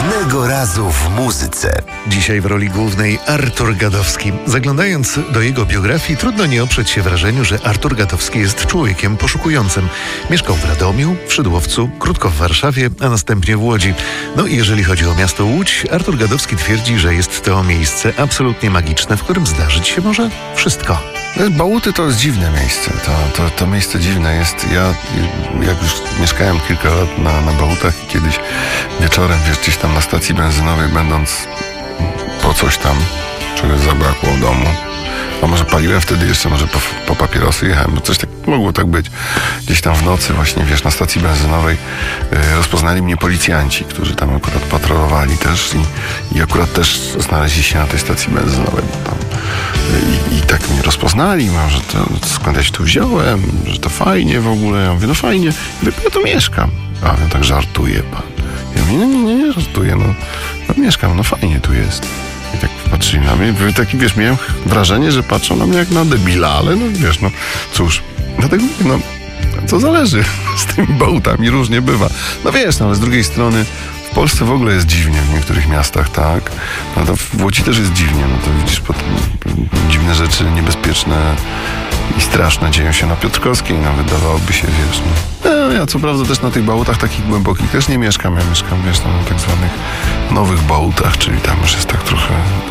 Pewnego razu w muzyce. Dzisiaj w roli głównej Artur Gadowski. Zaglądając do jego biografii, trudno nie oprzeć się wrażeniu, że Artur Gadowski jest człowiekiem poszukującym. Mieszkał w Radomiu, w Szydłowcu, krótko w Warszawie, a następnie w Łodzi. No i jeżeli chodzi o miasto Łódź, Artur Gadowski twierdzi, że jest to miejsce absolutnie magiczne, w którym zdarzyć się może wszystko. Bałuty to jest dziwne miejsce. To miejsce dziwne jest. Ja jak już mieszkałem kilka lat na Bałutach i kiedyś wieczorem, gdzieś tam na stacji benzynowej, będąc po coś tam, czegoś zabrakło w domu, a może paliłem wtedy jeszcze, może po papierosy jechałem, bo coś tak mogło tak być. Gdzieś tam w nocy właśnie, na stacji benzynowej rozpoznali mnie policjanci, którzy tam akurat patrolowali też i akurat też znaleźli się na tej stacji benzynowej, bo tam i tak mnie rozpoznali, że to, skąd ja się tu wziąłem, że to fajnie w ogóle. Ja mówię, no fajnie, ja tu mieszkam. A on tak żartuje pan. Ja mówię, nie żartuję, no mieszkam, no fajnie tu jest. I tak patrzyli na mnie, taki, miałem wrażenie, że patrzą na mnie jak na debila, ale cóż, dlatego mówię, co zależy z tymi bałutami, różnie bywa. Ale z drugiej strony w Polsce w ogóle jest dziwnie w niektórych miastach, tak? No to w Łodzi też jest dziwnie, to widzisz, dziwne rzeczy niebezpieczne i straszne dzieją się na Piotrkowskiej, nawet dawałoby się, ja co prawda też na tych bałutach takich głębokich też nie mieszkam, ja mieszkam, na tak zwanych nowych bałutach, czyli tam już jest tak trochę